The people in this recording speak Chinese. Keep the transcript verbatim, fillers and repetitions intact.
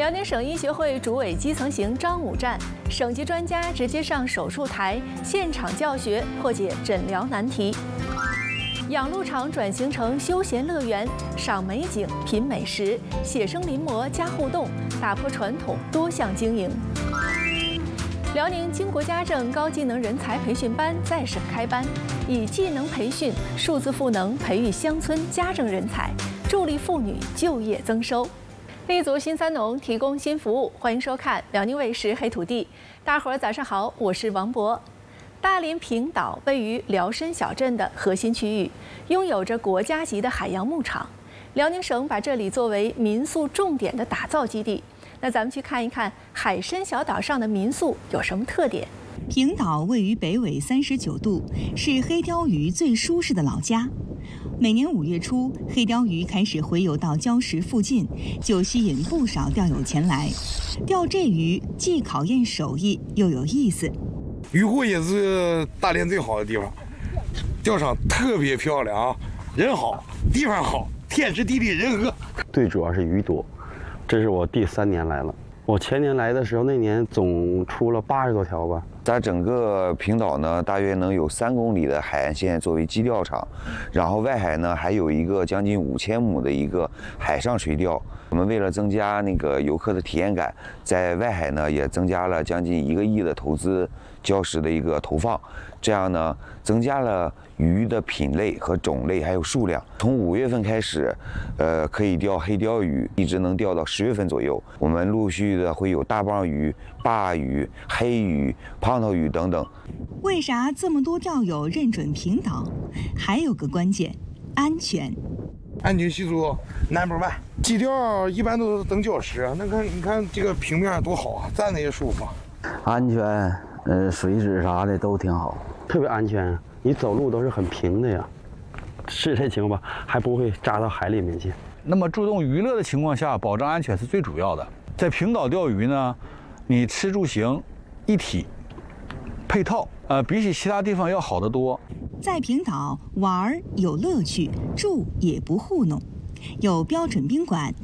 辽宁省医学会主委基层型张武站，省级专家直接上手术台现场教学，破解诊疗难题。养鹿场转型成休闲乐园，赏美景、品美食，写生临摹加互动，打破传统多项经营。辽宁经国家证高技能人才培训班在省开班，以技能培训、数字赋能培育乡村家政人才，助力妇女就业增收。立足新三农，提供新服务。欢迎收看辽宁卫视《黑土地》，大伙儿早上好，我是王博。大连平岛位于辽深小镇的核心区域，拥有着国家级的海洋牧场。辽宁省把这里作为民宿重点的打造基地。那咱们去看一看海参小岛上的民宿有什么特点。 平岛位于北纬三十九度，是黑鲷鱼最舒适的老家。每年五月初，黑鲷鱼开始洄游到礁石附近，就吸引不少钓友前来。钓这鱼既考验手艺，又有意思。 鱼湖也是大连最好的地方，钓场特别漂亮啊，人好，地方好，天时地利人和。 最主要是鱼多，这是我第三年来了。我前年来的时候，那年总出了八十多条吧。 在整个平岛呢，大约能有三公里的海岸线作为基钓场，然后外海呢还有一个将近五千亩的一个海上垂钓。我们为了增加那个游客的体验感，在外海呢也增加了将近一个亿的投资礁石的一个投放，这样呢增加了鱼的品类和种类还有数量。从五月份开始，呃，可以钓黑鲷鱼，一直能钓到十月份左右。我们陆续的会有大棒鱼、鲅鱼、黑鱼、胖头鱼等等。 为啥这么多钓友认准平岛？还有个关键，安全。 安全系数 number one。基钓一般都是等礁石，那看你看这个平面多好啊，站着也舒服。 安全，呃，水质啥的都挺好， 特别安全。你走路都是很平的呀，是这情况吧，还不会扎到海里面去。 那么注重娱乐的情况下，保证安全是最主要的。在平岛钓鱼呢，你吃住行一体配套，呃，比起其他地方要好得多。 在平岛玩有乐趣，住也不糊弄，有标准宾馆、